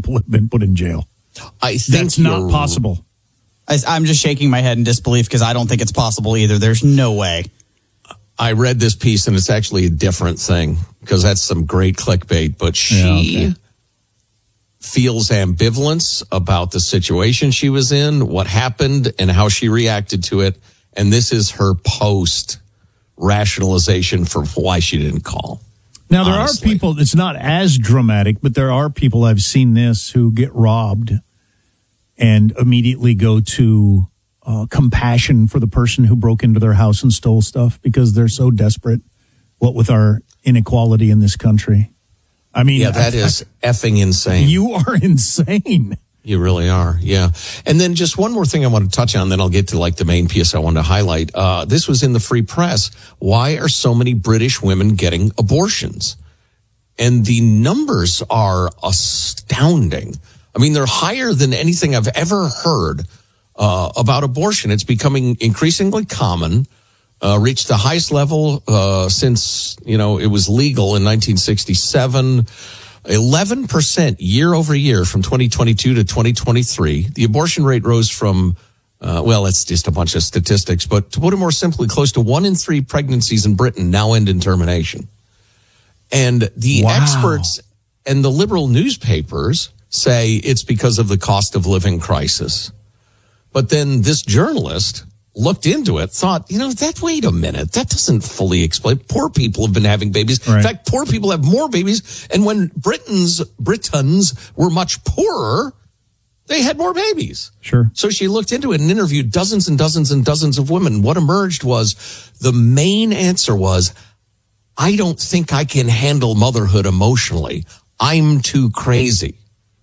people have been put in jail. I think that's not possible. I'm just shaking my head in disbelief because I don't think it's possible either. There's no way. I read this piece, and it's actually a different thing because that's some great clickbait. But she feels ambivalence about the situation she was in, what happened, and how she reacted to it. And this is her post rationalization for why she didn't call. Now, there are people, it's not as dramatic, but there are people, I've seen this, who get robbed and immediately go to compassion for the person who broke into their house and stole stuff because they're so desperate, what with our inequality in this country. I mean, yeah, that is effing insane. You are insane. You really are, yeah. And then just one more thing I want to touch on, then I'll get to like the main piece I wanted to highlight. This was in the Free Press. Why are so many British women getting abortions? And the numbers are astounding. I mean, they're higher than anything I've ever heard about abortion. It's becoming increasingly common, reached the highest level since, it was legal in 1967. 11% year over year from 2022 to 2023. The abortion rate rose from, it's just a bunch of statistics, but to put it more simply, close to 1 in 3 pregnancies in Britain now end in termination. And the experts and the liberal newspapers say it's because of the cost of living crisis. But then this journalist looked into it, thought, wait a minute, that doesn't fully explain. Poor people have been having babies. Right. In fact, poor people have more babies. And when Britons were much poorer, they had more babies. Sure. So she looked into it and interviewed dozens and dozens and dozens of women. What emerged was the main answer was, I don't think I can handle motherhood emotionally. I'm too crazy.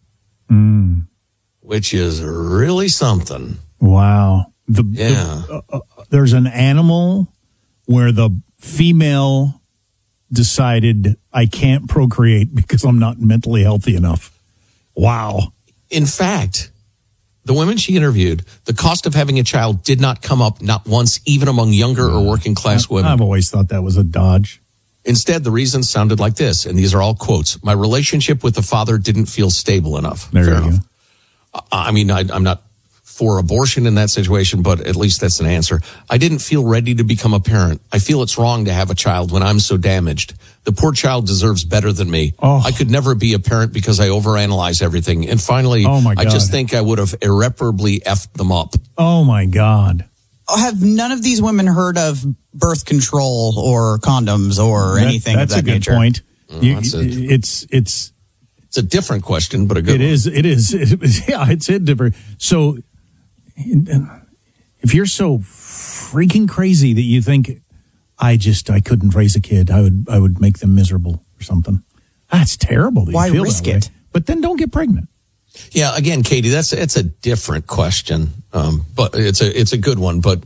Which is really something. Wow. There's an animal where the female decided I can't procreate because I'm not mentally healthy enough. Wow. In fact, the women she interviewed, the cost of having a child did not come up not once, even among younger or working class women. I've always thought that was a dodge. Instead, the reasons sounded like this, and these are all quotes. My relationship with the father didn't feel stable enough. There you go. I mean, I'm not for abortion in that situation, but at least that's an answer. I didn't feel ready to become a parent. I feel it's wrong to have a child when I'm so damaged. The poor child deserves better than me. Oh. I could never be a parent because I overanalyze everything. And finally, I just think I would have irreparably effed them up. Oh, my God. Have none of these women heard of birth control or condoms or anything of that nature? That's a good point. It's a different question, but a good one. It is. It's different. So if you're so freaking crazy that you think I couldn't raise a kid, I would make them miserable or something. That's terrible. That Why you feel risk that way. it? But then don't get pregnant. Yeah, again, Katie, it's a different question, but it's a good one. But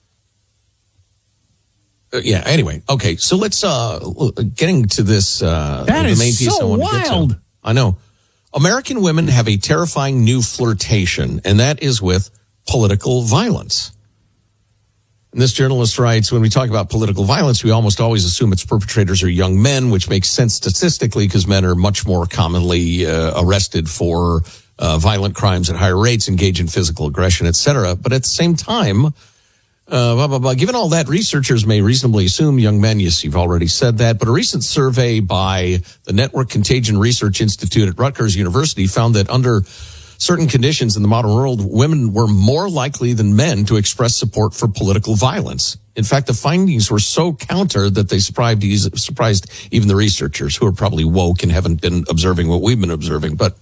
anyway, okay. So let's getting to this. That the is main piece so I want to get wild. to. I know. American women have a terrifying new flirtation, and that is with political violence. And this journalist writes, when we talk about political violence, we almost always assume its perpetrators are young men, which makes sense statistically because men are much more commonly arrested for violent crimes at higher rates, engage in physical aggression, etc. But at the same time, given all that, researchers may reasonably assume young men, yes, you've already said that, but a recent survey by the Network Contagion Research Institute at Rutgers University found that under certain conditions in the modern world, women were more likely than men to express support for political violence. In fact, the findings were so counter that they surprised even the researchers, who are probably woke and haven't been observing what we've been observing. But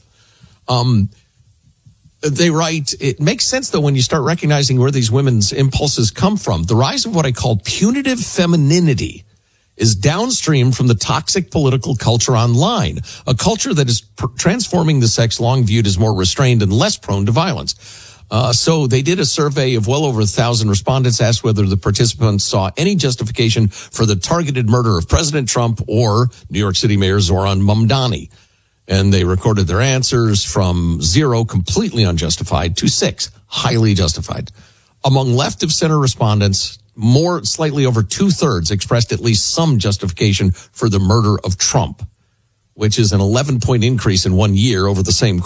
they write, it makes sense, though, when you start recognizing where these women's impulses come from. The rise of what I call punitive femininity is downstream from the toxic political culture online, a culture that is transforming the sex long viewed as more restrained and less prone to violence. So they did a survey of well over 1,000 respondents, asked whether the participants saw any justification for the targeted murder of President Trump or New York City Mayor Zoran Mamdani. And they recorded their answers from 0, completely unjustified, to 6, highly justified. Among left of center respondents, slightly over 2/3 expressed at least some justification for the murder of Trump, which is an 11-point increase in 1 year over the same